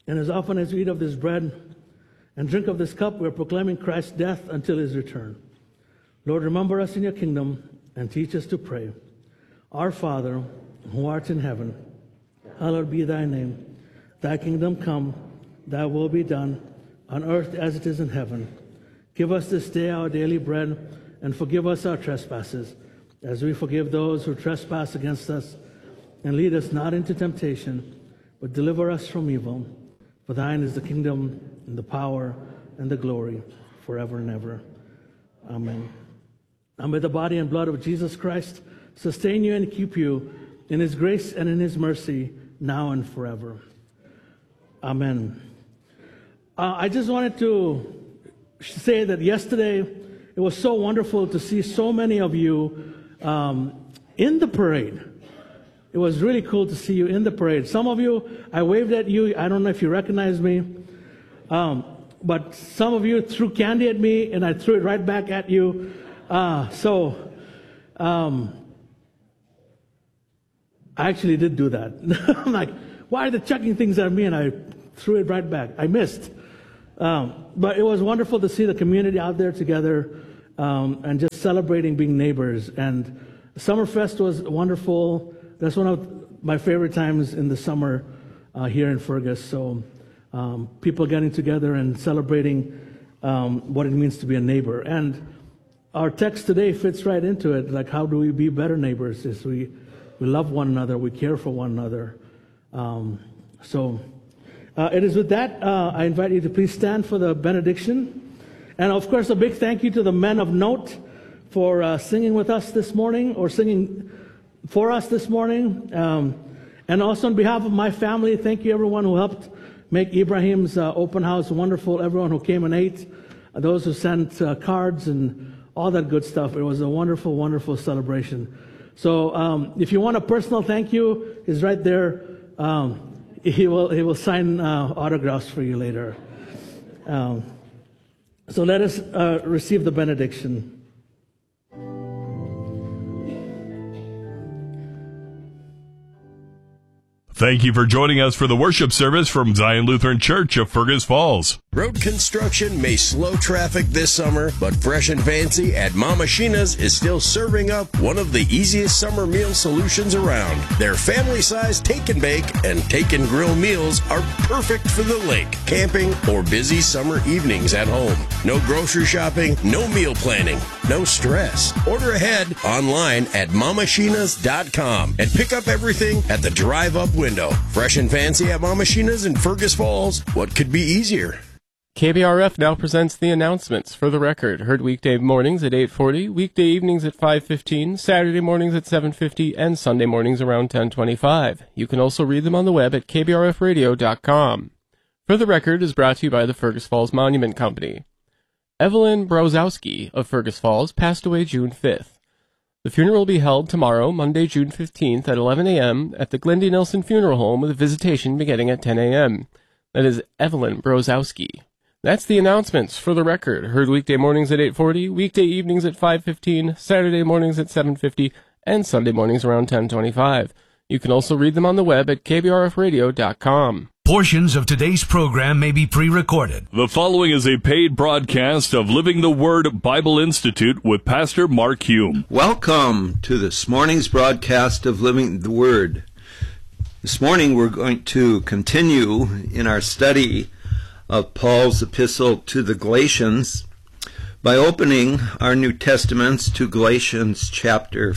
And as often as we eat of this bread and drink of this cup, we are proclaiming Christ's death until his return. Lord, remember us in your kingdom and teach us to pray. Our Father, who art in heaven, hallowed be thy name. Thy kingdom come, thy will be done, on earth as it is in heaven. Give us this day our daily bread, and forgive us our trespasses, as we forgive those who trespass against us. And lead us not into temptation, but deliver us from evil. For thine is the kingdom, and the power, and the glory, forever and ever. Amen. And may the body and blood of Jesus Christ sustain you and keep you in his grace and in his mercy, now and forever. Amen. I just wanted to say that yesterday it was so wonderful to see so many of you in the parade. It was really cool to see you in the parade. Some of you, I waved at you. I don't know if you recognize me. But some of you threw candy at me, and I threw it right back at you. I actually did do that. I'm like, why are they chucking things at me? And I threw it right back. I missed. But it was wonderful to see the community out there together and just celebrating being neighbors. And Summerfest was wonderful. That's one of my favorite times in the summer here in Fergus. So people getting together and celebrating what it means to be a neighbor. And our text today fits right into it. Like, how do we be better neighbors? Is we love one another, we care for one another. It is with that, I invite you to please stand for the benediction. And of course, a big thank you to the men of note for singing with us this morning, or singing for us this morning. And also on behalf of my family, thank you everyone who helped make Ibrahim's open house wonderful, everyone who came and ate, those who sent cards and all that good stuff. It was a wonderful, wonderful celebration. So if you want a personal thank you, he's right there. He will sign autographs for you later. So let us receive the benediction. Thank you for joining us for the worship service from Zion Lutheran Church of Fergus Falls. Road construction may slow traffic this summer, but Fresh and Fancy at Mama Sheena's is still serving up one of the easiest summer meal solutions around. Their family-sized take and bake and take and grill meals are perfect for the lake, camping, or busy summer evenings at home. No grocery shopping, no meal planning, no stress. Order ahead online at mamasheenas.com and pick up everything at the drive-up window. Fresh and Fancy at Mama Sheena's in Fergus Falls. What could be easier? KBRF now presents the announcements. For the record, heard weekday mornings at 8:40, weekday evenings at 5:15, Saturday mornings at 7:50, and Sunday mornings around 10:25. You can also read them on the web at kbrfradio.com. For the record is brought to you by the Fergus Falls Monument Company. Evelyn Brozowski of Fergus Falls passed away June 5th. The funeral will be held tomorrow, Monday, June 15th at 11 a.m. at the Glendy Nelson Funeral Home with a visitation beginning at 10 a.m. That is Evelyn Brozowski. That's the announcements. For the record, heard weekday mornings at 8:40, weekday evenings at 5:15, Saturday mornings at 7:50, and Sunday mornings around 10:25. You can also read them on the web at kbrfradio.com. Portions of today's program may be pre-recorded. The following is a paid broadcast of Living the Word Bible Institute with Pastor Mark Hume. Welcome to this morning's broadcast of Living the Word. This morning we're going to continue in our study of Paul's epistle to the Galatians by opening our New Testaments to Galatians chapter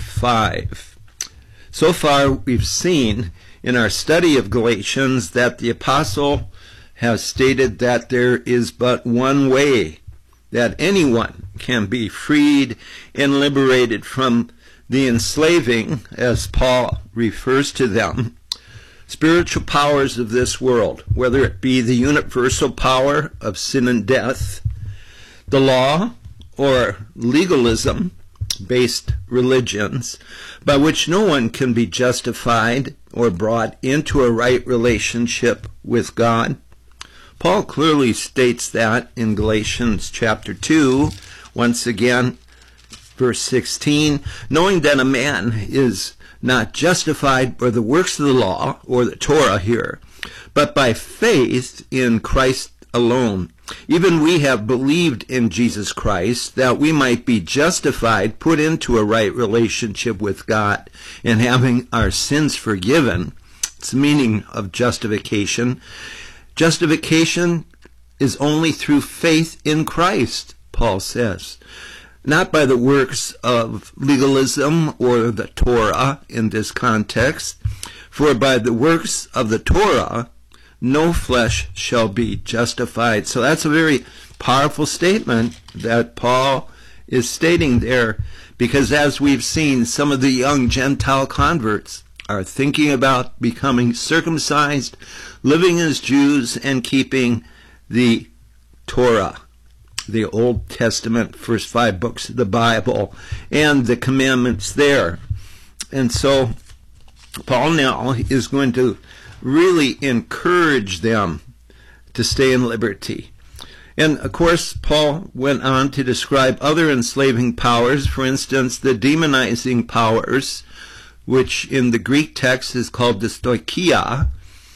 5. So far we've seen in our study of Galatians that the apostle has stated that there is but one way that anyone can be freed and liberated from the enslaving, as Paul refers to them, spiritual powers of this world, whether it be the universal power of sin and death, the law, or legalism-based religions, by which no one can be justified or brought into a right relationship with God. Paul clearly states that in Galatians chapter 2, once again, verse 16, knowing that a man is not justified by the works of the law, or the Torah here, but by faith in Christ alone. Even we have believed in Jesus Christ, that we might be justified, put into a right relationship with God, and having our sins forgiven. It's the meaning of justification. Justification is only through faith in Christ, Paul says. Not by the works of legalism or the Torah in this context. For by the works of the Torah, no flesh shall be justified. So that's a very powerful statement that Paul is stating there, because as we've seen, some of the young Gentile converts are thinking about becoming circumcised, living as Jews, and keeping the Torah, the Old Testament, first 5 books of the Bible, and the commandments there. And so Paul now is going to really encourage them to stay in liberty. And of course, Paul went on to describe other enslaving powers, for instance, the demonizing powers, which in the Greek text is called the stoicheia,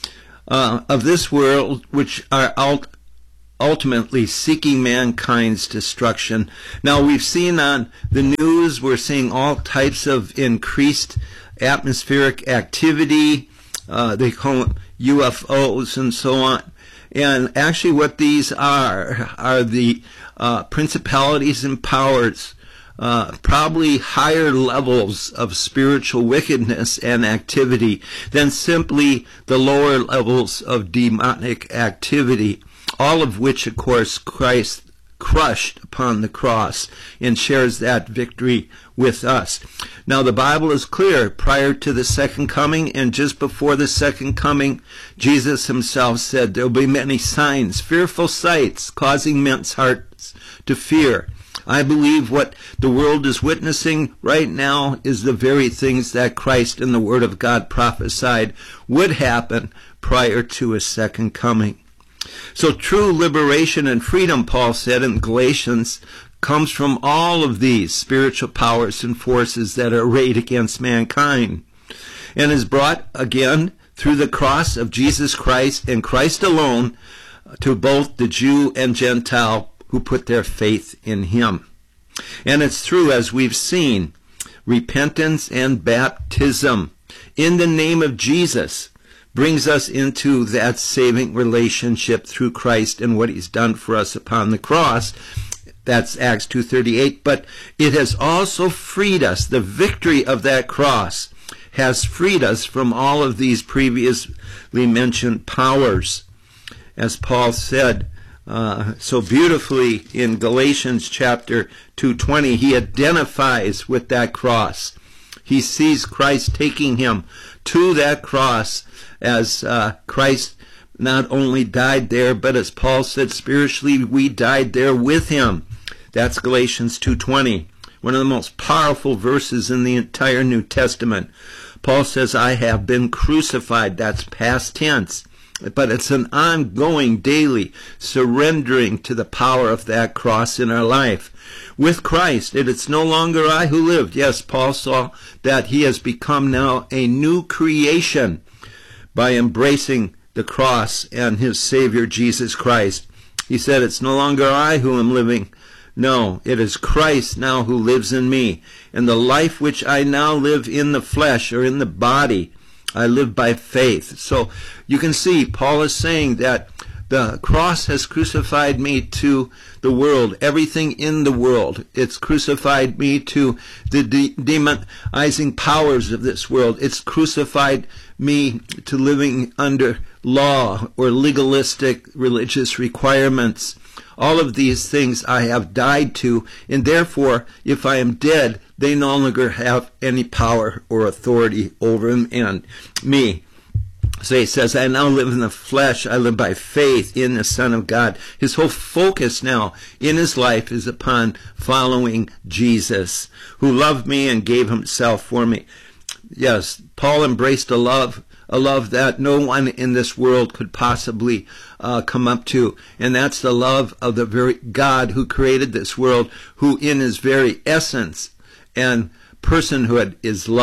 of this world, which are ultimately seeking mankind's destruction. Now, we've seen on the news, we're seeing all types of increased atmospheric activity. They call them UFOs and so on. And actually what these are the principalities and powers, probably higher levels of spiritual wickedness and activity than simply the lower levels of demonic activity, all of which, of course, Christ crushed upon the cross and shares that victory with us. Now, the Bible is clear. Prior to the second coming and just before the second coming, Jesus himself said there will be many signs, fearful sights, causing men's hearts to fear. I believe what the world is witnessing right now is the very things that Christ in the Word of God prophesied would happen prior to his second coming. So true liberation and freedom, Paul said in Galatians, comes from all of these spiritual powers and forces that are arrayed against mankind, and is brought again through the cross of Jesus Christ and Christ alone to both the Jew and Gentile who put their faith in him. And it's through, as we've seen, repentance and baptism in the name of Jesus brings us into that saving relationship through Christ and what he's done for us upon the cross. That's Acts 2:38. But it has also freed us. The victory of that cross has freed us from all of these previously mentioned powers. As Paul said so beautifully in Galatians chapter 2:20, he identifies with that cross. He sees Christ taking him to that cross, as Christ not only died there, but as Paul said, spiritually we died there with him. That's Galatians 2:20, one of the most powerful verses in the entire New Testament. Paul says, I have been crucified. That's past tense. But it's an ongoing, daily surrendering to the power of that cross in our life. With Christ, it's no longer I who lived. Yes, Paul saw that he has become now a new creation by embracing the cross and his Savior, Jesus Christ. He said, it's no longer I who am living. No, it is Christ now who lives in me. And the life which I now live in the flesh, or in the body, I live by faith. So you can see Paul is saying that the cross has crucified me to the world, everything in the world. It's crucified me to the demonizing powers of this world. It's crucified me to living under law or legalistic religious requirements. All of these things I have died to, and therefore, if I am dead, they no longer have any power or authority over me. So he says, I now live in the flesh. I live by faith in the Son of God. His whole focus now in his life is upon following Jesus, who loved me and gave himself for me. Yes, Paul embraced a love that no one in this world could possibly come up to. And that's the love of the very God who created this world, who in his very essence and personhood is love.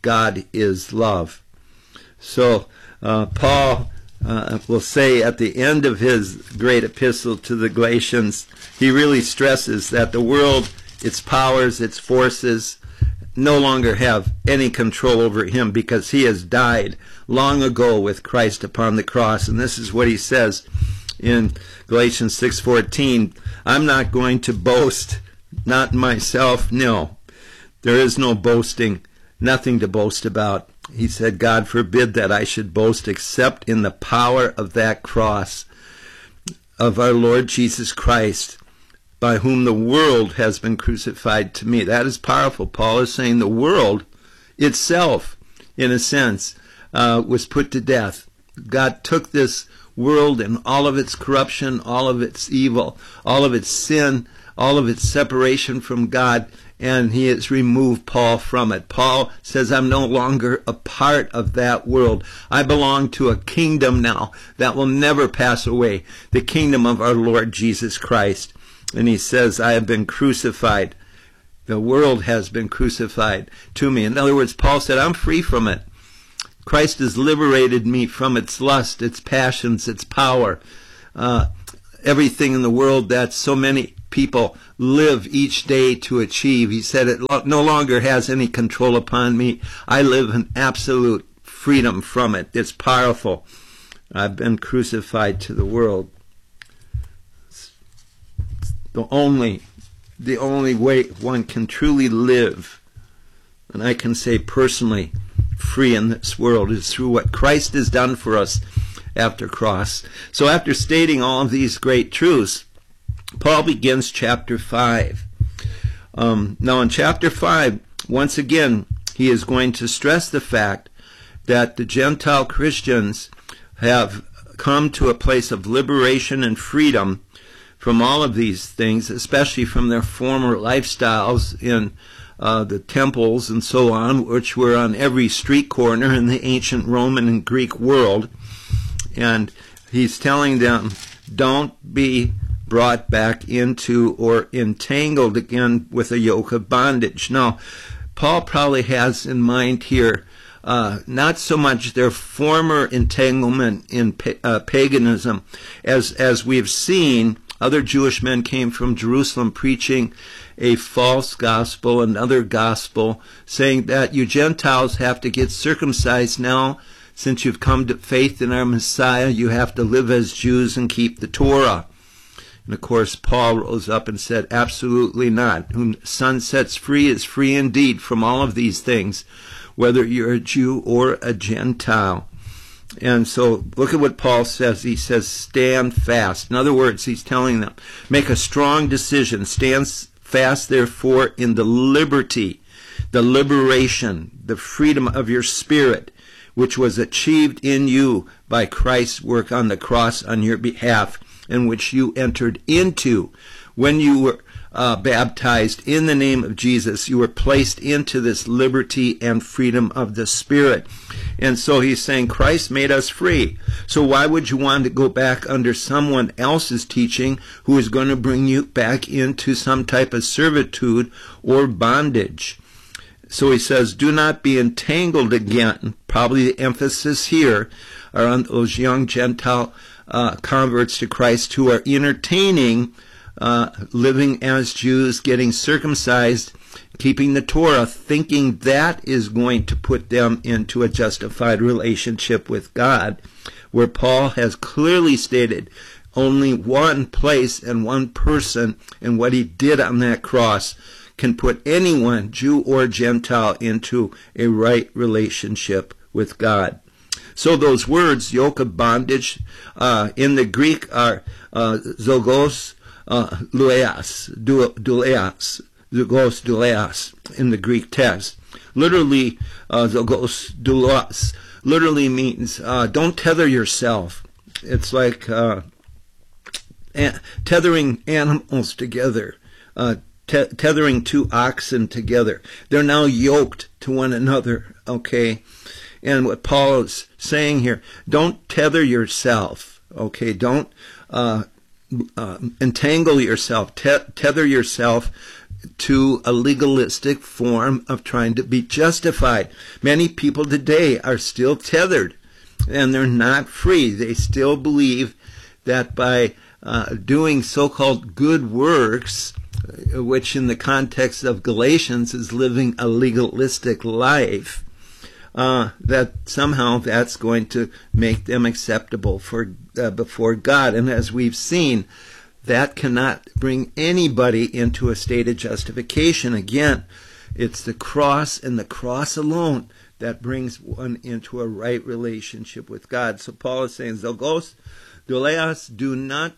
God is love. So Paul will say at the end of his great epistle to the Galatians, he really stresses that the world, its powers, its forces, no longer have any control over him because he has died long ago with Christ upon the cross. And this is what he says in Galatians 6:14, I'm not going to boast, not myself, no. There is no boasting, nothing to boast about. He said, God forbid that I should boast except in the power of that cross of our Lord Jesus Christ, by whom the world has been crucified to me. That is powerful. Paul is saying the world itself, in a sense, was put to death. God took this world and all of its corruption, all of its evil, all of its sin, all of its separation from God, and he has removed Paul from it. Paul says, I'm no longer a part of that world. I belong to a kingdom now that will never pass away, the kingdom of our Lord Jesus Christ. And he says, I have been crucified. The world has been crucified to me. In other words, Paul said, I'm free from it. Christ has liberated me from its lust, its passions, its power, everything in the world that so many people live each day to achieve. He said it no longer has any control upon me. I live in absolute freedom from it. It's powerful. I've been crucified to the world. The only way one can truly live, and I can say personally, free in this world, is through what Christ has done for us after cross. So after stating all of these great truths, Paul begins chapter 5. Now in chapter 5, once again, he is going to stress the fact that the Gentile Christians have come to a place of liberation and freedom from all of these things, especially from their former lifestyles in the temples and so on, which were on every street corner in the ancient Roman and Greek world. And he's telling them, don't be brought back into or entangled again with a yoke of bondage. Now, Paul probably has in mind here not so much their former entanglement in paganism, as we've seen. Other Jewish men came from Jerusalem preaching a false gospel, another gospel, saying that you Gentiles have to get circumcised now. Since you've come to faith in our Messiah, you have to live as Jews and keep the Torah. And of course, Paul rose up and said, absolutely not. Whom the Son sets free is free indeed from all of these things, whether you're a Jew or a Gentile. And so look at what Paul says. He says, stand fast. In other words, he's telling them, make a strong decision. Stand fast, therefore, in the liberty, the liberation, the freedom of your spirit, which was achieved in you by Christ's work on the cross on your behalf, and which you entered into when you were baptized in the name of Jesus. You were placed into this liberty and freedom of the Spirit. And so he's saying Christ made us free. So why would you want to go back under someone else's teaching who is going to bring you back into some type of servitude or bondage? So he says, do not be entangled again. Probably the emphasis here are on those young Gentile converts to Christ who are entertaining living as Jews, getting circumcised, keeping the Torah, thinking that is going to put them into a justified relationship with God, where Paul has clearly stated only one place and one person, and what he did on that cross can put anyone, Jew or Gentile, into a right relationship with God. So those words, yoke of bondage, in the Greek are zogos douleas, in the Greek text. Literally, zogos douleas literally means don't tether yourself. It's like tethering animals together, tethering two oxen together. They're now yoked to one another, okay? And what Paul is saying here, don't tether yourself, okay? Don't entangle yourself, tether yourself to a legalistic form of trying to be justified. Many people today are still tethered, and they're not free. They still believe that by doing so-called good works, which in the context of Galatians is living a legalistic life, that somehow that's going to make them acceptable before God. And as we've seen, that cannot bring anybody into a state of justification. Again, it's the cross and the cross alone that brings one into a right relationship with God. So Paul is saying, Zogos, douleos, do not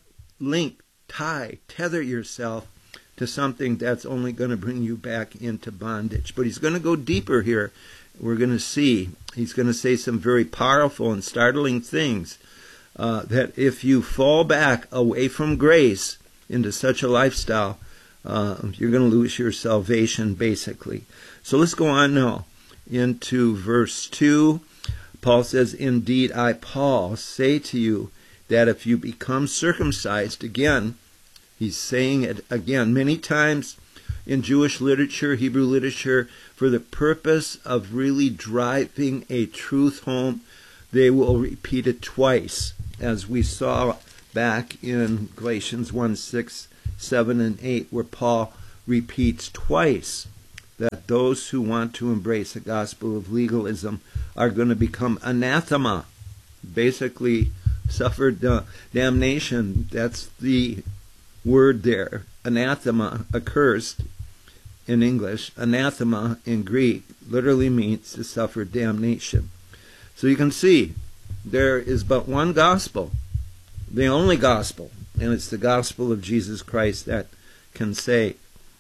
tether yourself to something that's only going to bring you back into bondage. But he's going to go deeper here. We're going to see. He's going to say some very powerful and startling things. That if you fall back away from grace into such a lifestyle, you're going to lose your salvation, basically. So let's go on now into verse 2. Paul says, indeed, I, Paul, say to you that if you become circumcised, again, he's saying it again many times in Jewish literature, Hebrew literature, for the purpose of really driving a truth home, they will repeat it twice, as we saw back in Galatians 1, 6, 7, and 8, where Paul repeats twice that those who want to embrace the gospel of legalism are going to become anathema, basically suffer damnation. That's the word there. Anathema, accursed in English. Anathema in Greek literally means to suffer damnation. So you can see there is but one gospel, the only gospel, and it's the gospel of Jesus Christ that can save.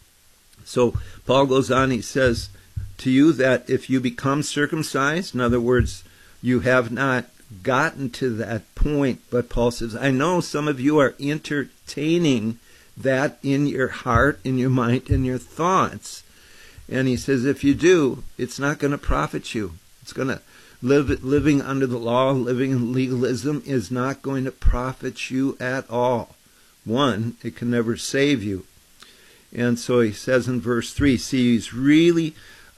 So Paul goes on, he says to you that if you become circumcised, in other words, you have not gotten to that point, but Paul says, I know some of you are entertaining that in your heart, in your mind, in your thoughts. And he says, if you do, it's not going to profit you. It's going to living under the law, living in legalism is not going to profit you at all. One, it can never save you. And so he says in verse 3, see, he's really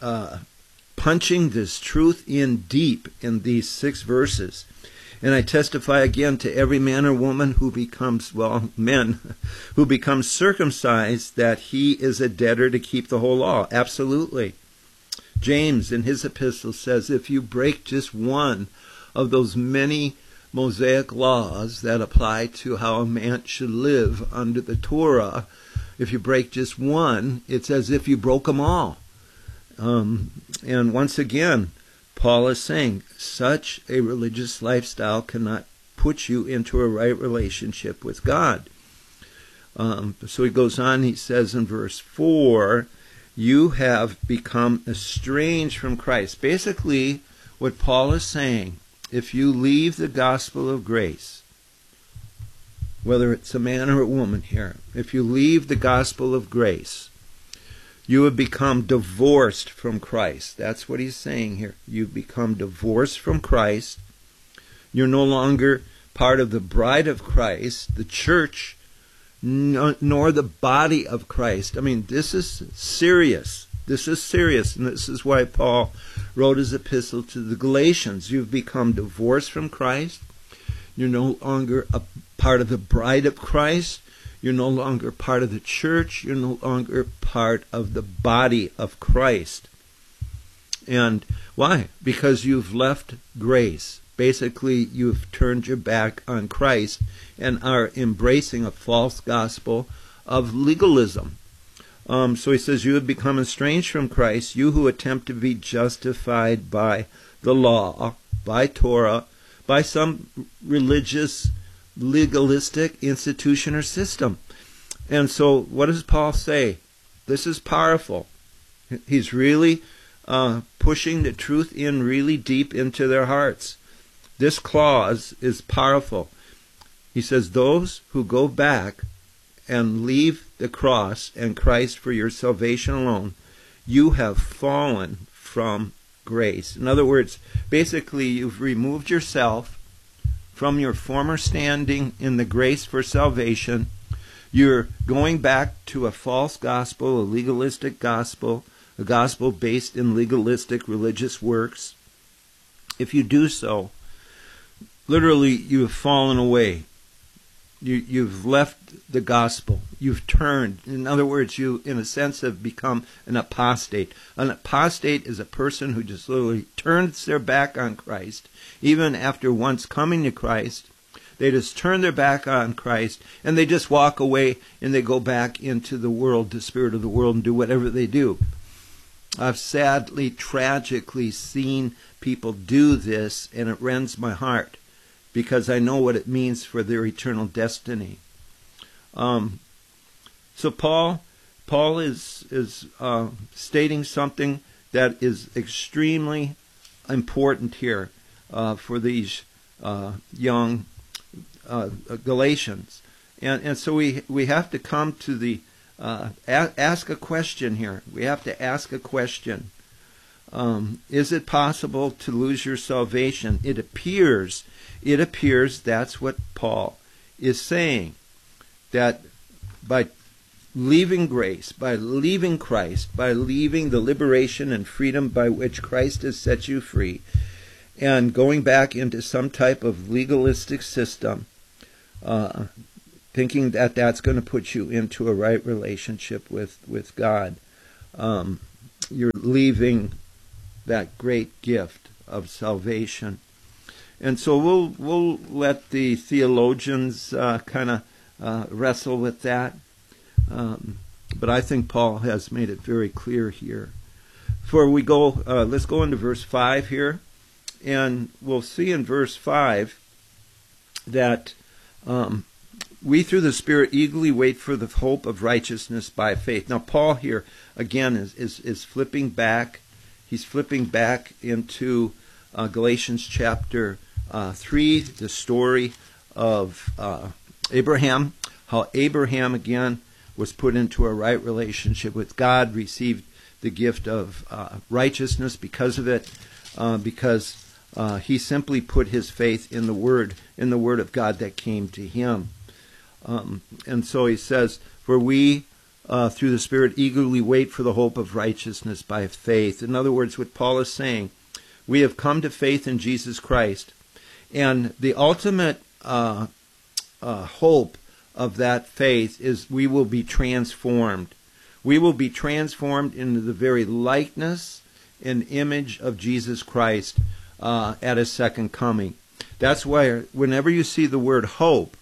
punching this truth in deep in these 6 verses. And I testify again to every man or woman who becomes, men, who becomes circumcised, that he is a debtor to keep the whole law. Absolutely. James in his epistle says, if you break just one of those many Mosaic laws that apply to how a man should live under the Torah, if you break just one, it's as if you broke them all. And once again, Paul is saying such a religious lifestyle cannot put you into a right relationship with God. So he goes on, he says in verse 4, you have become estranged from Christ. Basically, what Paul is saying, if you leave the gospel of grace, whether it's a man or a woman here, if you leave the gospel of grace, you have become divorced from Christ. That's what he's saying here. You've become divorced from Christ. You're no longer part of the bride of Christ, the church, nor the body of Christ. I mean, this is serious. This is serious, and this is why Paul wrote his epistle to the Galatians. You've become divorced from Christ. You're no longer a part of the bride of Christ. You're no longer part of the church. You're no longer part of the body of Christ. And why? Because you've left grace. Basically, you've turned your back on Christ and are embracing a false gospel of legalism. So he says, you have become estranged from Christ, you who attempt to be justified by the law, by Torah, by some religious, legalistic institution or system. And so what does Paul say? This is powerful. He's really pushing the truth in really deep into their hearts. This clause is powerful. He says, those who go back and leave the cross and Christ for your salvation alone, you have fallen from grace. In other words, basically you've removed yourself from your former standing in the grace for salvation. You're going back to a false gospel, a legalistic gospel, a gospel based in legalistic religious works. If you do so, literally you have fallen away. You've left the gospel. You've turned. In other words, you, in a sense, have become an apostate. An apostate is a person who just literally turns their back on Christ. Even after once coming to Christ, they just turn their back on Christ, and they just walk away, and they go back into the world, the spirit of the world, and do whatever they do. I've sadly, tragically seen people do this, and it rends my heart, because I know what it means for their eternal destiny. So Paul is stating something that is extremely important here for these young Galatians, and so we have to come to the ask a question here. We have to ask a question. Is it possible to lose your salvation? It appears that's what Paul is saying, that by leaving grace, by leaving Christ, by leaving the liberation and freedom by which Christ has set you free, and going back into some type of legalistic system, thinking that that's going to put you into a right relationship with God, you're leaving that great gift of salvation. And so we'll let the theologians kind of wrestle with that. But I think Paul has made it very clear here. Before we go, let's go into verse 5 here. And we'll see in verse 5 that we through the Spirit eagerly wait for the hope of righteousness by faith. Now Paul here, again, is flipping back. He's flipping back into Galatians chapter 3, the story of Abraham, how Abraham again was put into a right relationship with God, received the gift of righteousness because of it, because he simply put his faith in the word of God that came to him. And so he says, for we through the Spirit eagerly wait for the hope of righteousness by faith. In other words, what Paul is saying, we have come to faith in Jesus Christ, and the ultimate hope of that faith is we will be transformed. We will be transformed into the very likeness and image of Jesus Christ at His second coming. That's why whenever you see the word hope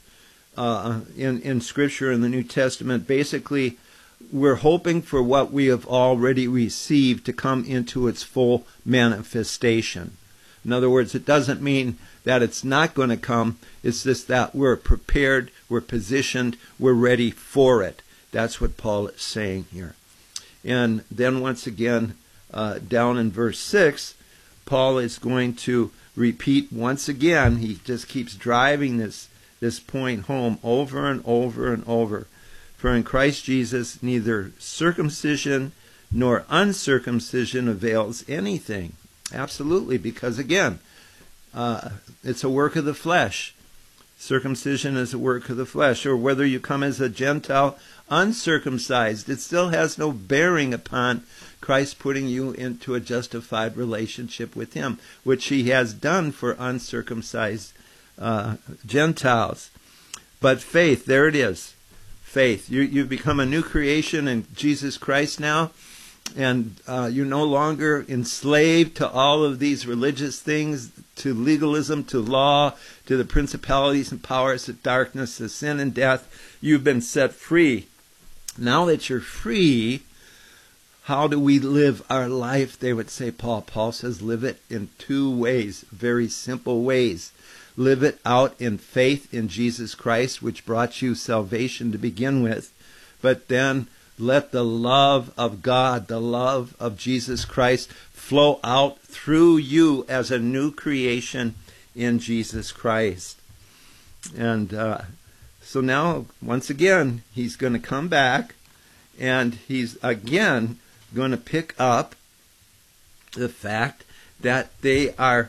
in Scripture in the New Testament, basically we're hoping for what we have already received to come into its full manifestation. In other words, it doesn't mean that it's not going to come. It's just that we're prepared, we're positioned, we're ready for it. That's what Paul is saying here. And then once again, down in verse 6, Paul is going to repeat once again. He just keeps driving this point home over and over and over. For in Christ Jesus, neither circumcision nor uncircumcision avails anything. Absolutely, because again, it's a work of the flesh. Circumcision is a work of the flesh. Or whether you come as a Gentile uncircumcised, it still has no bearing upon Christ putting you into a justified relationship with Him, which He has done for uncircumcised Gentiles. But faith, there it is. Faith. You've become a new creation in Jesus Christ now, and you're no longer enslaved to all of these religious things, to legalism, to law, to the principalities and powers of darkness, to sin and death. You've been set free. Now that you're free, how do we live our life? They would say, Paul says, live it in two ways, very simple ways. Live it out in faith in Jesus Christ, which brought you salvation to begin with. But then let the love of God, the love of Jesus Christ, flow out through you as a new creation in Jesus Christ. And so now, once again, he's going to come back, and he's again going to pick up the fact that they are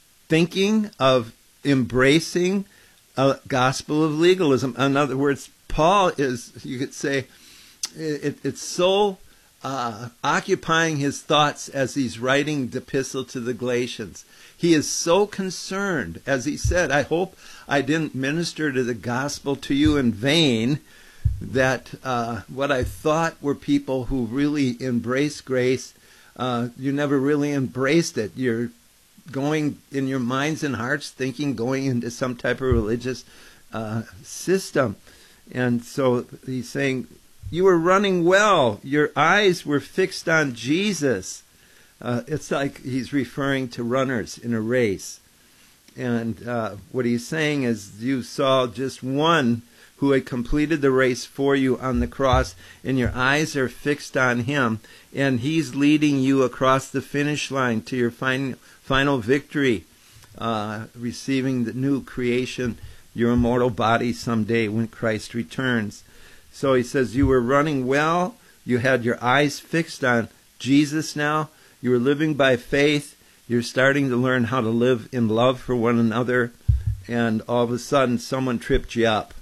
thinking of embracing a gospel of legalism. In other words, Paul is, you could say, it's so occupying his thoughts as he's writing the epistle to the Galatians. He is so concerned, as he said, I hope I didn't minister to the gospel to you in vain, that what I thought were people who really embrace grace, you never really embraced it. You're going in your minds and hearts thinking going into some type of religious system. And so he's saying, you were running well. Your eyes were fixed on Jesus. It's like he's referring to runners in a race. And what he's saying is you saw just one who had completed the race for you on the cross, and your eyes are fixed on him, and he's leading you across the finish line to your final victory, receiving the new creation, your immortal body someday when Christ returns. So he says you were running well, you had your eyes fixed on Jesus now, you were living by faith, you're starting to learn how to live in love for one another, and all of a sudden someone tripped you up.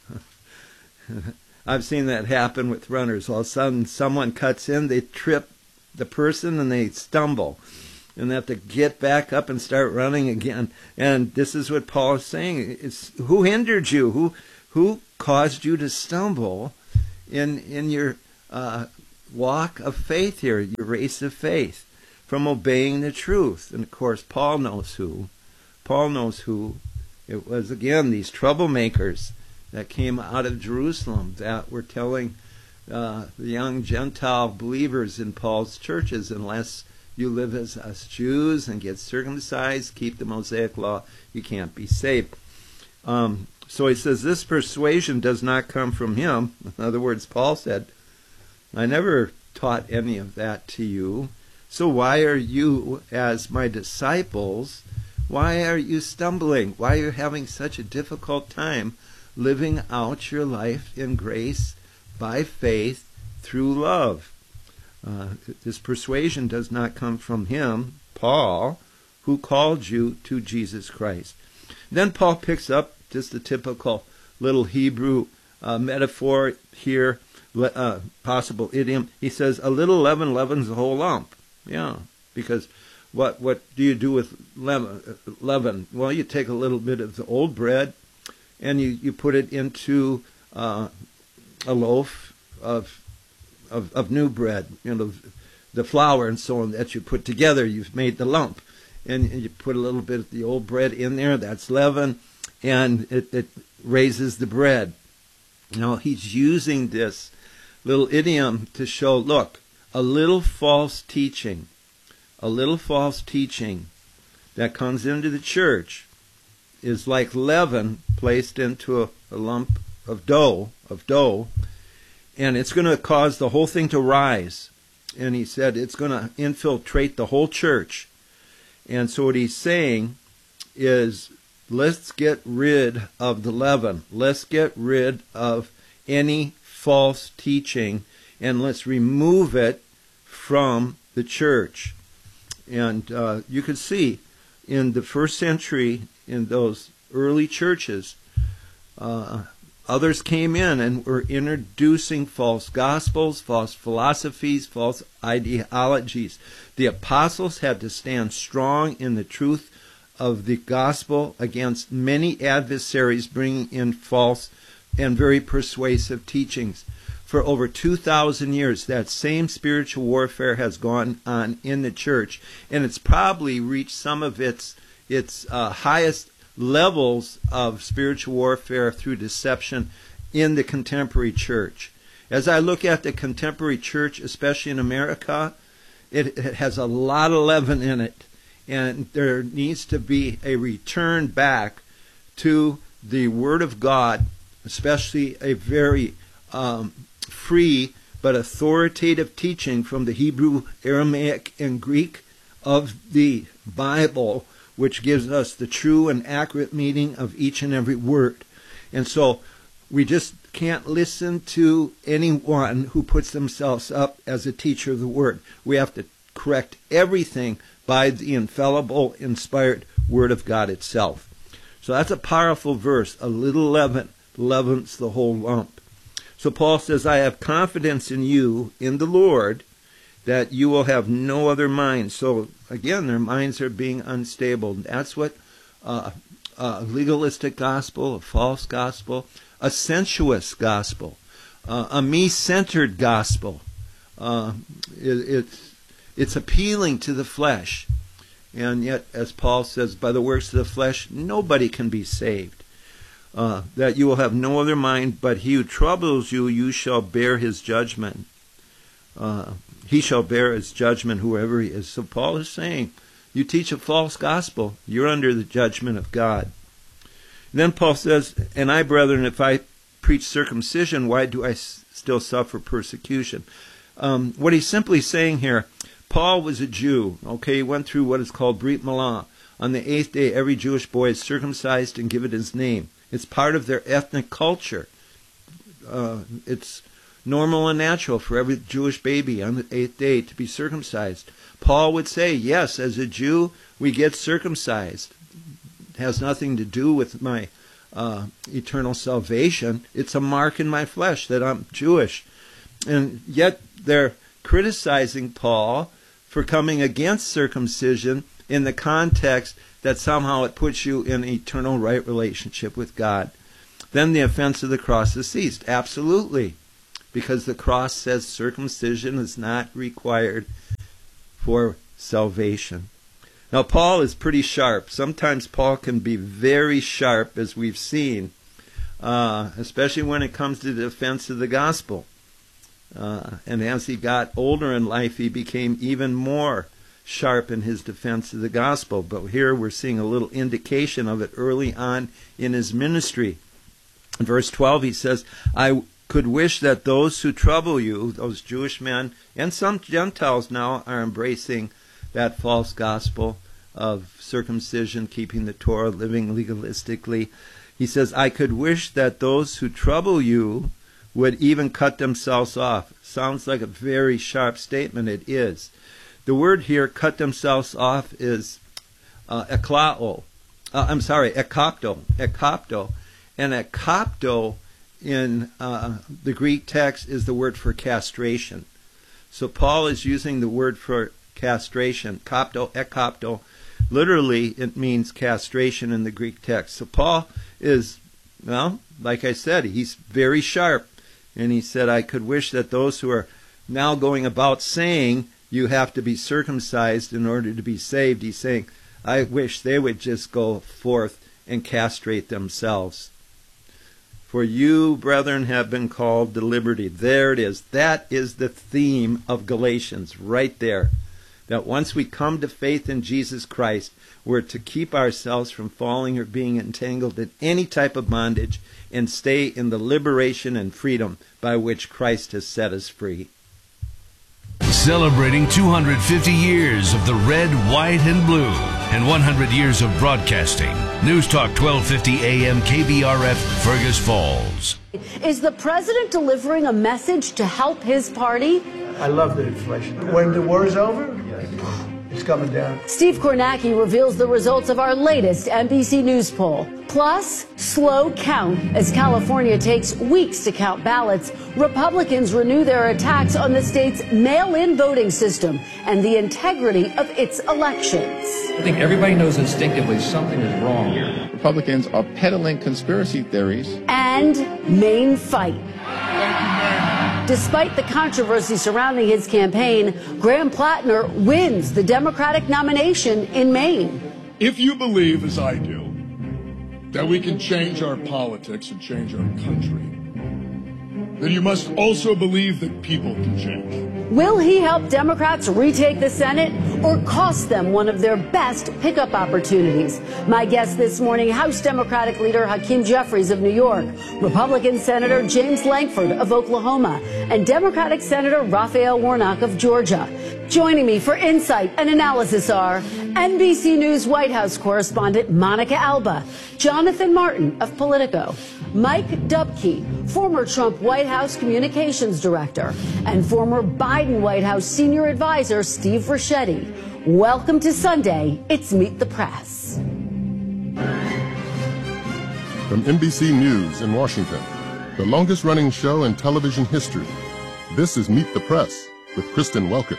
I've seen that happen with runners. All of a sudden someone cuts in, they trip the person and they stumble. And they have to get back up and start running again. And this is what Paul is saying. It's who hindered you? Who caused you to stumble in your walk of faith here, your race of faith, from obeying the truth? And of course, Paul knows who. Paul knows who. It was, again, these troublemakers that came out of Jerusalem that were telling the young Gentile believers in Paul's churches, unless you live as us Jews and get circumcised, keep the Mosaic law, you can't be saved. So he says this persuasion does not come from him. In other words, Paul said, I never taught any of that to you. So why are you, as my disciples, why are you stumbling? Why are you having such a difficult time living out your life in grace by faith through love? This persuasion does not come from him, Paul, who called you to Jesus Christ. Then Paul picks up just a typical little Hebrew metaphor here, possible idiom. He says, a little leaven leavens the whole lump. Yeah, because what do you do with leaven? Well, you take a little bit of the old bread and you put it into a loaf of new bread, the flour and so on that you put together. You've made the lump, and you put a little bit of the old bread in there. That's leaven, and it raises the bread. He's using this little idiom to show, look, a little false teaching that comes into the church is like leaven placed into a lump of dough, and it's going to cause the whole thing to rise. And he said it's going to infiltrate the whole church. And so what he's saying is, let's get rid of the leaven. Let's get rid of any false teaching, and let's remove it from the church. And you could see in the first century, in those early churches, others came in and were introducing false gospels, false philosophies, false ideologies. The apostles had to stand strong in the truth of the gospel against many adversaries bringing in false and very persuasive teachings. For over 2,000 years, that same spiritual warfare has gone on in the church, and it's probably reached some of its highest levels of spiritual warfare through deception in the contemporary church. As I look at the contemporary church, especially in America, it has a lot of leaven in it, and there needs to be a return back to the Word of God, especially a very free but authoritative teaching from the Hebrew, Aramaic, and Greek of the Bible, which gives us the true and accurate meaning of each and every word. And so we just can't listen to anyone who puts themselves up as a teacher of the Word. We have to correct everything by the infallible, inspired Word of God itself. So that's a powerful verse. A little leaven leavens the whole lump. So Paul says, I have confidence in you, in the Lord, that you will have no other mind. So again, their minds are being unstable. That's what a legalistic gospel, a false gospel, a sensuous gospel, a me-centered gospel. It's appealing to the flesh. And yet, as Paul says, by the works of the flesh, nobody can be saved. That you will have no other mind, but he who troubles you, you shall bear his judgment. He shall bear his judgment, whoever he is. So Paul is saying, you teach a false gospel, you're under the judgment of God. And then Paul says, and I, brethren, if I preach circumcision, why do I still suffer persecution? What he's simply saying here, Paul was a Jew, okay? He went through what is called Brit Milah. On the 8th day, every Jewish boy is circumcised and given his name. It's part of their ethnic culture. It's normal and natural for every Jewish baby on the 8th day to be circumcised. Paul would say, yes, as a Jew, we get circumcised. It has nothing to do with my eternal salvation. It's a mark in my flesh that I'm Jewish. And yet they're criticizing Paul for coming against circumcision in the context that somehow it puts you in eternal right relationship with God. Then the offense of the cross is ceased. Absolutely. Because the cross says circumcision is not required for salvation. Now, Paul is pretty sharp. Sometimes Paul can be very sharp, as we've seen, especially when it comes to the defense of the gospel. And as he got older in life, he became even more sharp in his defense of the gospel. But here we're seeing a little indication of it early on in his ministry. In verse 12, he says, I could wish that those who trouble you, those Jewish men, and some Gentiles now are embracing that false gospel of circumcision, keeping the Torah, living legalistically. He says, I could wish that those who trouble you would even cut themselves off. Sounds like a very sharp statement. It is. The word here, cut themselves off, is ekopto. Ekopto. And ekopto in the Greek text is the word for castration. So Paul is using the word for castration, ekopto. Literally, it means castration in the Greek text. So Paul is, well, like I said, he's very sharp. And he said, I could wish that those who are now going about saying you have to be circumcised in order to be saved, he's saying, I wish they would just go forth and castrate themselves. For you, brethren, have been called to liberty. There it is. That is the theme of Galatians right there. That once we come to faith in Jesus Christ, we're to keep ourselves from falling or being entangled in any type of bondage and stay in the liberation and freedom by which Christ has set us free. Celebrating 250 years of the red, white, and blue, and 100 years of broadcasting. News Talk 1250 AM KBRF, Fergus Falls. Is the president delivering a message to help his party? I love the inflation. When the war is over, it's coming down. Steve Kornacki reveals the results of our latest NBC News poll. Plus, slow count. As California takes weeks to count ballots, Republicans renew their attacks on the state's mail-in voting system and the integrity of its elections. I think everybody knows instinctively something is wrong here. Republicans are peddling conspiracy theories. And main fight. Despite the controversy surrounding his campaign, Graham Plattner wins the Democratic nomination in Maine. If you believe, as I do, that we can change our politics and change our country, then you must also believe that people can change. Will he help Democrats retake the Senate or cost them one of their best pickup opportunities? My guest this morning, House Democratic leader Hakeem Jeffries of New York, Republican Senator James Lankford of Oklahoma, and Democratic Senator Raphael Warnock of Georgia. Joining me for insight and analysis are NBC News White House correspondent Monica Alba, Jonathan Martin of Politico, Mike Dubke, former Trump White House communications director, and former Biden White House senior advisor Steve Ricchetti. Welcome to Sunday. It's Meet the Press. From NBC News in Washington, the longest-running show in television history. This is Meet the Press with Kristen Welker.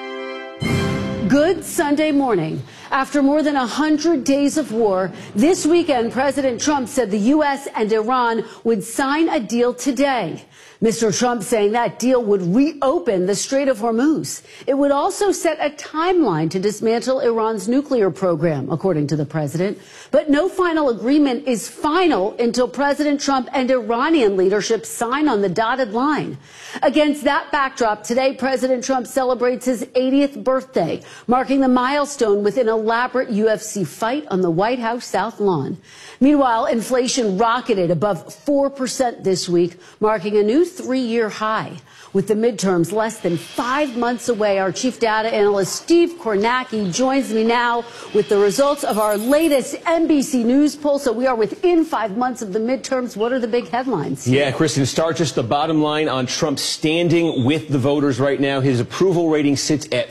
Good Sunday morning. After more than 100 days of war, this weekend President Trump said the U.S. and Iran would sign a deal today. Mr. Trump saying that deal would reopen the Strait of Hormuz. It would also set a timeline to dismantle Iran's nuclear program, according to the president. But no final agreement is final until President Trump and Iranian leadership sign on the dotted line. Against that backdrop, today President Trump celebrates his 80th birthday, marking the milestone with an elaborate UFC fight on the White House South Lawn. Meanwhile, inflation rocketed above 4% this week, marking a new three-year high. With the midterms less than 5 months away, our chief data analyst Steve Kornacki joins me now with the results of our latest NBC News poll. So we are within 5 months of the midterms. What are the big headlines? Yeah, Kristen, start just the bottom line on Trump standing with the voters right now. His approval rating sits at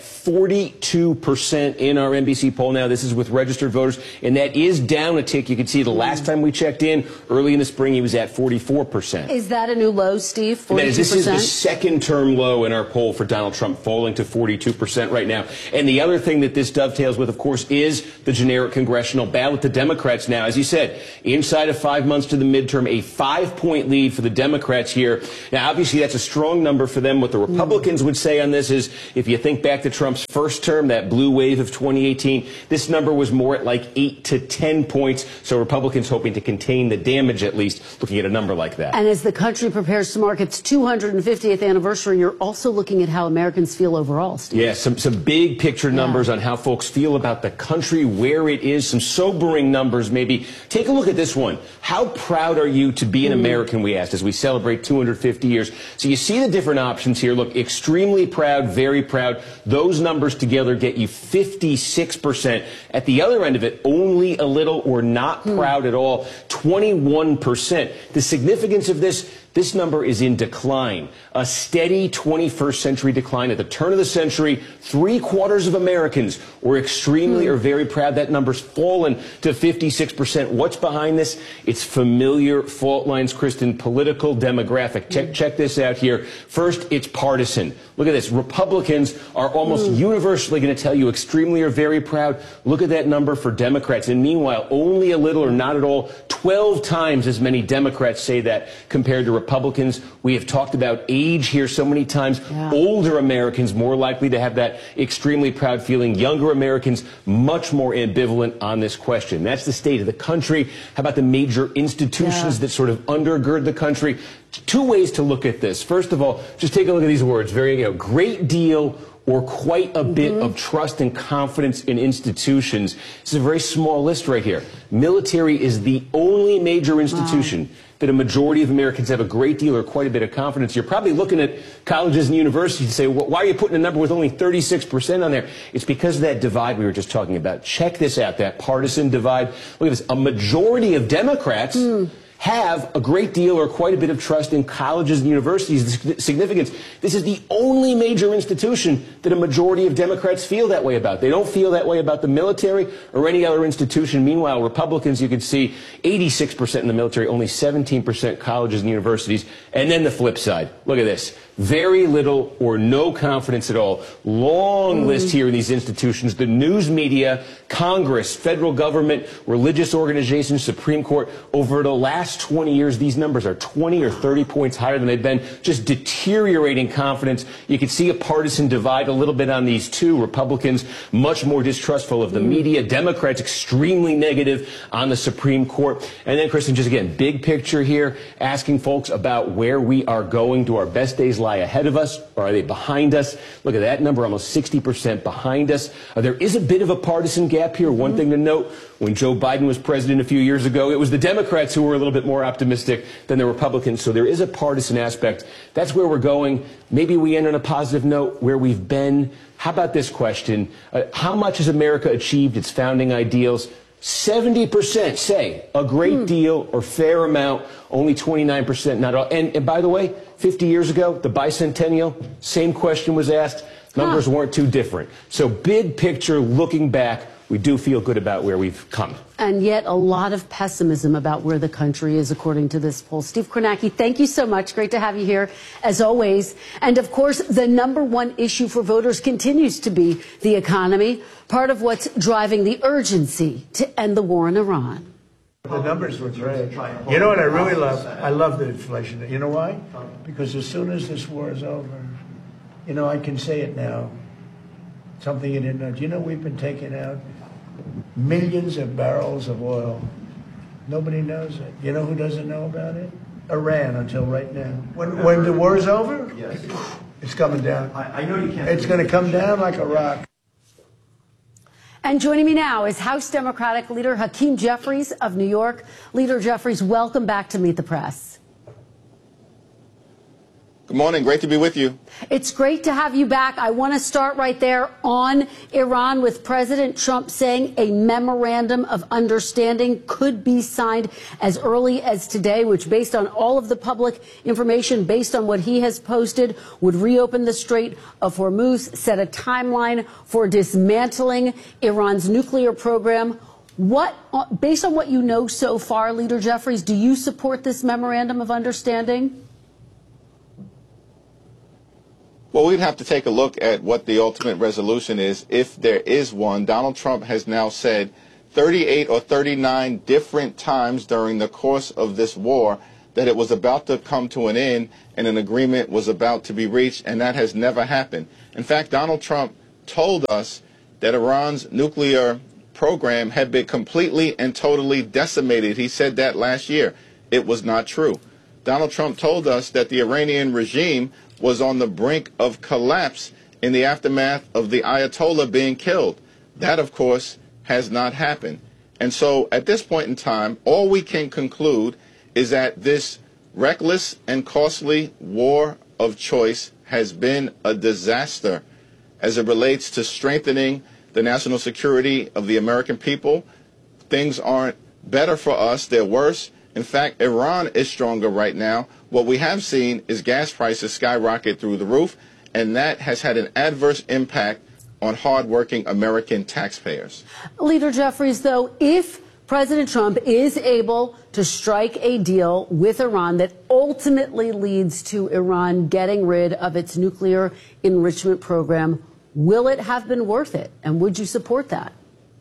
42% in our NBC poll now. This is with registered voters, and that is down a tick. You can see the last time we checked in, early in the spring, he was at 44%. Is that a new low, Steve? 42%? This is the second-term low in our poll for Donald Trump, falling to 42% right now. And the other thing that this dovetails with, of course, is the generic congressional ballot. The Democrats now, as you said, inside of 5 months to the midterm, a 5-point lead for the Democrats here. Now, obviously, that's a strong number for them. What the Republicans would say on this is, if you think back to Trump's first term, that blue wave of 2018, this number was more at like 8 to 10 points. So Republicans hoping to contain the damage, at least, looking at a number like that. And as the country prepares to mark its 250th anniversary, you're also looking at how Americans feel overall, Steve. Yeah, some big picture numbers on how folks feel about the country, where it is, some sobering numbers maybe. Take a look at this one. How proud are you to be an American, we asked, as we celebrate 250 years. So you see the different options here. Look, extremely proud, very proud. Those numbers together get you 56%. At the other end of it, only a little or not proud at all, 21%. The significance of this number is in decline, a steady 21st century decline. At the turn of the century, 3/4 of Americans were extremely or very proud. That number's fallen to 56%. What's behind this? It's familiar fault lines, Kristen, political, demographic. Check this out here. First, it's partisan. Look at this. Republicans are almost universally going to tell you extremely or very proud. Look at that number for Democrats. And meanwhile, only a little or not at all, 12 times as many Democrats say that compared to Republicans. We have talked about age here so many times. Older Americans more likely to have that extremely proud feeling. Younger Americans much more ambivalent on this question. That's the state of the country. How about the major institutions that sort of undergird the country? Two ways to look at this. First of all, just take a look at these words. Very, great deal or quite a bit of trust and confidence in institutions. This is a very small list right here. Military is the only major institution that a majority of Americans have a great deal or quite a bit of confidence. You're probably looking at colleges and universities and say, well, why are you putting a number with only 36% on there? It's because of that divide we were just talking about. Check this out, that partisan divide. Look at this. A majority of Democrats have a great deal or quite a bit of trust in colleges and universities. The significance, this is the only major institution that a majority of Democrats feel that way about. They don't feel that way about the military or any other institution. Meanwhile, Republicans, you can see 86% in the military, only 17% colleges and universities. And then the flip side, look at this. Very little or no confidence at all. Long list here in these institutions. The news media, Congress, federal government, religious organizations, Supreme Court. Over the last 20 years, these numbers are 20 or 30 points higher than they've been. Just deteriorating confidence. You can see a partisan divide a little bit on these two. Republicans much more distrustful of the media. Democrats extremely negative on the Supreme Court. And then, Kristen, just again, big picture here, asking folks about where we are going. Do our best days lie ahead of us, or are they behind us? Look at that number, almost 60% behind us. There is a bit of a partisan gap here. One thing to note, when Joe Biden was president a few years ago, it was the Democrats who were a little bit more optimistic than the Republicans. So there is a partisan aspect. That's where we're going. Maybe we end on a positive note, where we've been. How about this question? How much has America achieved its founding ideals? 70% say a great deal or fair amount, only 29% not all. And by the way, 50 years ago, the bicentennial, same question was asked. Numbers weren't too different. So big picture, looking back, we do feel good about where we've come. And yet a lot of pessimism about where the country is, according to this poll. Steve Kornacki, thank you so much. Great to have you here, as always. And, of course, the #1 issue for voters continues to be the economy, part of what's driving the urgency to end the war in Iran. The numbers were great. You know what I really love? I love the inflation. You know why? Because as soon as this war is over, you know, I can say it now. Something you didn't know. Do you know we've been taking out millions of barrels of oil? Nobody knows it. You know who doesn't know about it? Iran, until right now. When the war is over, it's coming down. I know you can't. It's going to come down like a rock. And joining me now is House Democratic Leader Hakeem Jeffries of New York. Leader Jeffries, welcome back to Meet the Press. Good morning. Great to be with you. It's great to have you back. I want to start right there on Iran with President Trump saying a memorandum of understanding could be signed as early as today, which, based on all of the public information, based on what he has posted, would reopen the Strait of Hormuz, set a timeline for dismantling Iran's nuclear program. Based on what you know so far, Leader Jeffries, do you support this memorandum of understanding? Well, we'd have to take a look at what the ultimate resolution is, if there is one. Donald Trump has now said 38 or 39 different times during the course of this war that it was about to come to an end and an agreement was about to be reached, and that has never happened. In fact, Donald Trump told us that Iran's nuclear program had been completely and totally decimated. He said that last year. It was not true. Donald Trump told us that the Iranian regime was on the brink of collapse in the aftermath of the Ayatollah being killed. That, of course, has not happened. And so at this point in time, all we can conclude is that this reckless and costly war of choice has been a disaster as it relates to strengthening the national security of the American people. Things aren't better for us, they're worse. In fact, Iran is stronger right now. What we have seen is gas prices skyrocket through the roof, and that has had an adverse impact on hardworking American taxpayers. Leader Jeffries, though, if President Trump is able to strike a deal with Iran that ultimately leads to Iran getting rid of its nuclear enrichment program, will it have been worth it? And would you support that?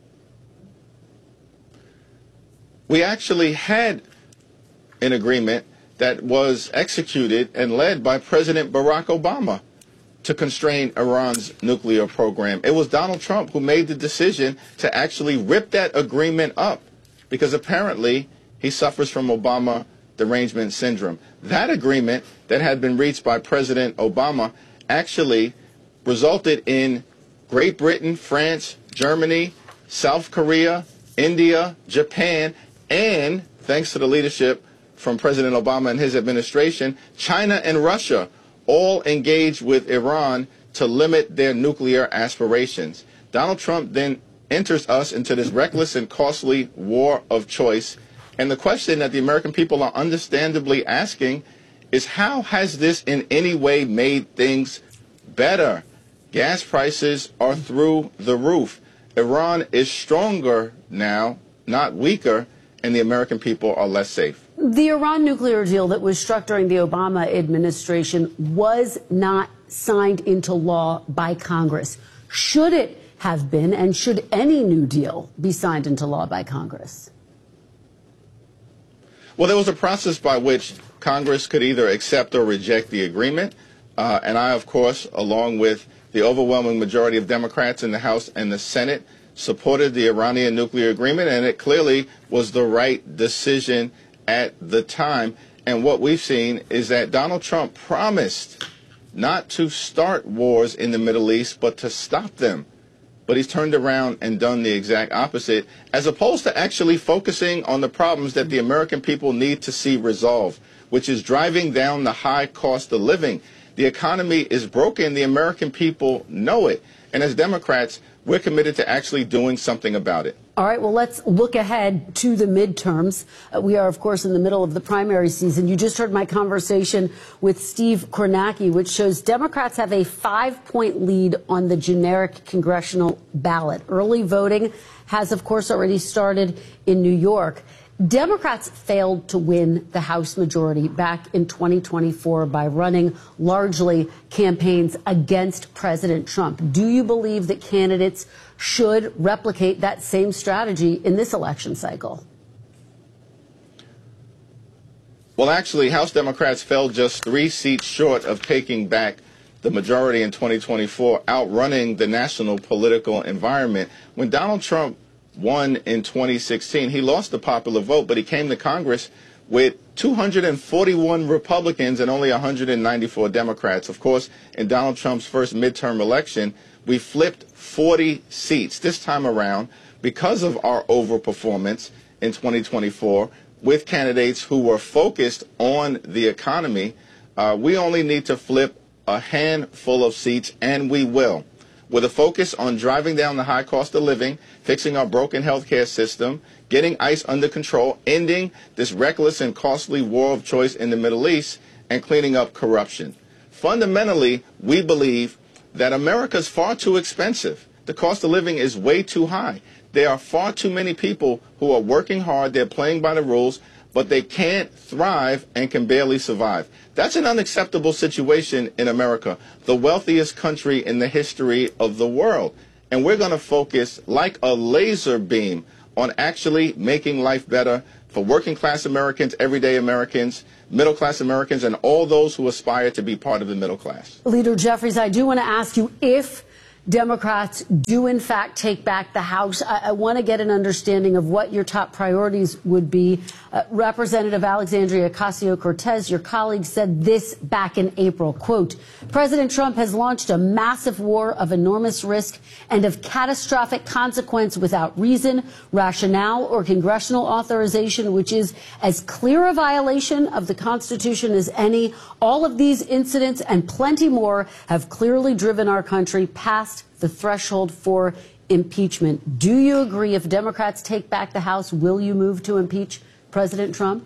We actually had an agreement that was executed and led by President Barack Obama to constrain Iran's nuclear program. It was Donald Trump who made the decision to actually rip that agreement up because apparently he suffers from Obama derangement syndrome. That agreement that had been reached by President Obama actually resulted in Great Britain, France, Germany, South Korea, India, Japan, and, thanks to the leadership from President Obama and his administration, China and Russia all engaged with Iran to limit their nuclear aspirations. Donald Trump then enters us into this reckless and costly war of choice. And the question that the American people are understandably asking is, how has this in any way made things better? Gas prices are through the roof. Iran is stronger now, not weaker, and the American people are less safe. The Iran nuclear deal that was struck during the Obama administration was not signed into law by Congress. Should it have been, and should any new deal be signed into law by Congress? Well, there was a process by which Congress could either accept or reject the agreement. And I, of course, along with the overwhelming majority of Democrats in the House and the Senate, supported the Iranian nuclear agreement, and it clearly was the right decision at the time. And what we've seen is that Donald Trump promised not to start wars in the Middle East, but to stop them. But he's turned around and done the exact opposite, as opposed to actually focusing on the problems that the American people need to see resolved, which is driving down the high cost of living. The economy is broken. The American people know it. And as Democrats, we're committed to actually doing something about it. All right, well, let's look ahead to the midterms. We are, of course, in the middle of the primary season. You just heard my conversation with Steve Kornacki, which shows Democrats have a 5-point lead on the generic congressional ballot. Early voting has, of course, already started in New York. Democrats failed to win the House majority back in 2024 by running largely campaigns against President Trump. Do you believe that candidates should replicate that same strategy in this election cycle? Well, actually, House Democrats fell just 3 seats short of taking back the majority in 2024, outrunning the national political environment. When Donald Trump won in 2016, he lost the popular vote, but he came to Congress with 241 Republicans and only 194 Democrats. Of course, in Donald Trump's first midterm election, we flipped 40 seats this time around because of our overperformance in 2024 with candidates who were focused on the economy. We only need to flip a handful of seats, and we will. With a focus on driving down the high cost of living, fixing our broken healthcare system, getting ICE under control, ending this reckless and costly war of choice in the Middle East, and cleaning up corruption. Fundamentally, we believe that America is far too expensive. The cost of living is way too high. There are far too many people who are working hard, they're playing by the rules, but they can't thrive and can barely survive. That's an unacceptable situation in America, the wealthiest country in the history of the world. And we're going to focus like a laser beam on actually making life better for working class Americans, everyday Americans, middle class Americans, and all those who aspire to be part of the middle class. Leader Jeffries, I do want to ask you, if Democrats do in fact take back the House, I want to get an understanding of what your top priorities would be. Representative Alexandria Ocasio-Cortez, your colleague, said this back in April, quote, President Trump has launched a massive war of enormous risk and of catastrophic consequence without reason, rationale, or congressional authorization, which is as clear a violation of the Constitution as any. All of these incidents and plenty more have clearly driven our country past the threshold for impeachment. Do you agree, if Democrats take back the House, will you move to impeach President Trump?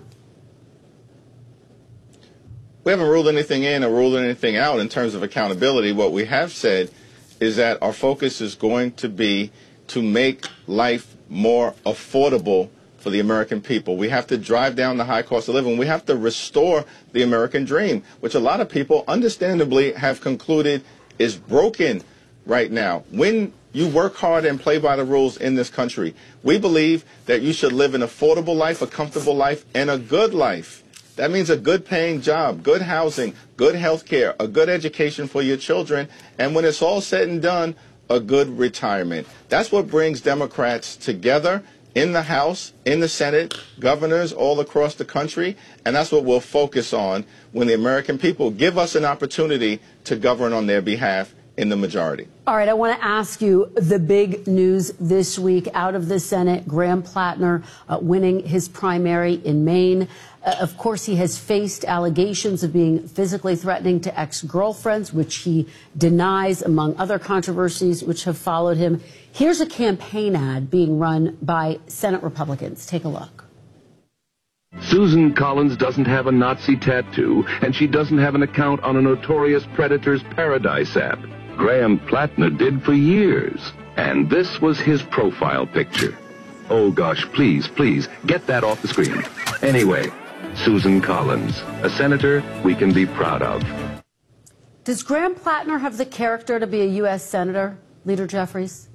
We haven't ruled anything in or ruled anything out in terms of accountability. What we have said is that our focus is going to be to make life more affordable for the American people. We have to drive down the high cost of living. We have to restore the American dream, which a lot of people understandably have concluded is broken right now. When you work hard and play by the rules in this country, we believe that you should live an affordable life, a comfortable life, and a good life. That means a good paying job, good housing, good health care, a good education for your children, and when it's all said and done, a good retirement. That's what brings Democrats together in the House, in the Senate, governors all across the country, and that's what we'll focus on when the American people give us an opportunity to govern on their behalf in the majority. All right, I want to ask you the big news this week out of the Senate. Graham Plattner winning his primary in Maine. Of course, he has faced allegations of being physically threatening to ex-girlfriends, which he denies, among other controversies which have followed him. Here's a campaign ad being run by Senate Republicans. Take a look. Susan Collins doesn't have a Nazi tattoo, and she doesn't have an account on a notorious predator's Paradise app. Graham Plattner did for years, and this was his profile picture. Oh gosh, please, please, get that off the screen. Anyway, Susan Collins, a senator we can be proud of. Does Graham Plattner have the character to be a U.S. senator, Leader Jeffries?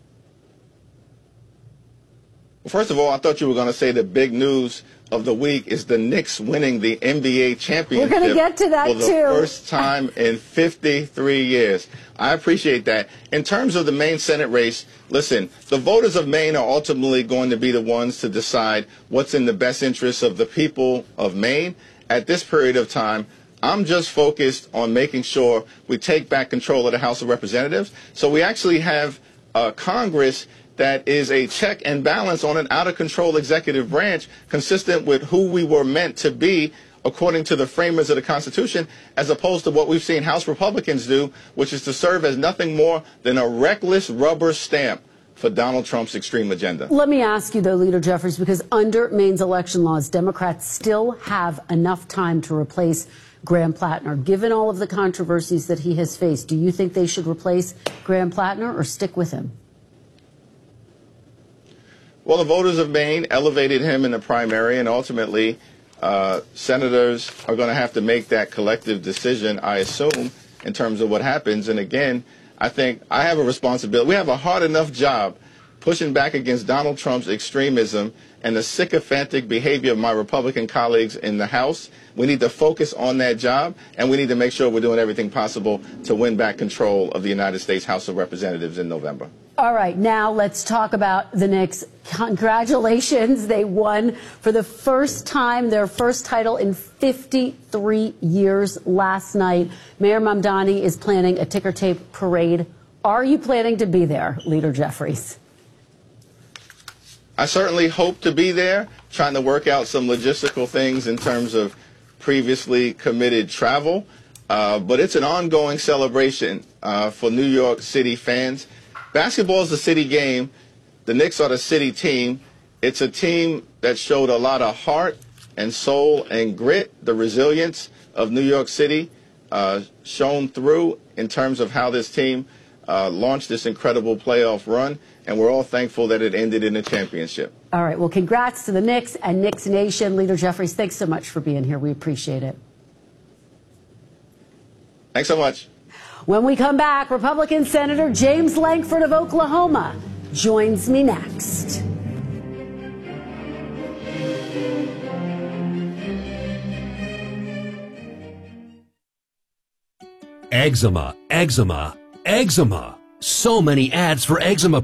Well, first of all, I thought you were going to say the big news of the week is the Knicks winning the NBA championship. We're going to get to that, for the first time in 53 years. I appreciate that. In terms of the Maine Senate race, listen, the voters of Maine are ultimately going to be the ones to decide what's in the best interest of the people of Maine. At this period of time, I'm just focused on making sure we take back control of the House of Representatives. So we actually have Congress that is a check and balance on an out-of-control executive branch consistent with who we were meant to be according to the framers of the Constitution, as opposed to what we've seen House Republicans do, which is to serve as nothing more than a reckless rubber stamp for Donald Trump's extreme agenda. Let me ask you, though, Leader Jeffries, because under Maine's election laws, Democrats still have enough time to replace Graham Plattner. Given all of the controversies that he has faced, do you think they should replace Graham Plattner or stick with him? Well, the voters of Maine elevated him in the primary, and ultimately senators are going to have to make that collective decision, I assume, in terms of what happens. And again, I think I have a responsibility. We have a hard enough job pushing back against Donald Trump's extremism and the sycophantic behavior of my Republican colleagues in the House. We need to focus on that job, and we need to make sure we're doing everything possible to win back control of the United States House of Representatives in November. All right, now let's talk about the Knicks. Congratulations. They won for the first time, their first title in 53 years last night. Mayor Mamdani is planning a ticker tape parade. Are you planning to be there, Leader Jeffries? I certainly hope to be there, trying to work out some logistical things in terms of previously committed travel. But it's an ongoing celebration for New York City fans. Basketball is the city game. The Knicks are the city team. It's a team that showed a lot of heart and soul and grit. The resilience of New York City shone through in terms of how this team launched this incredible playoff run. And we're all thankful that it ended in a championship. All right. Well, congrats to the Knicks and Knicks Nation. Leader Jeffries, thanks so much for being here. We appreciate it. Thanks so much. When we come back, Republican Senator James Lankford of Oklahoma joins me next. Eczema, eczema, eczema. So many ads for eczema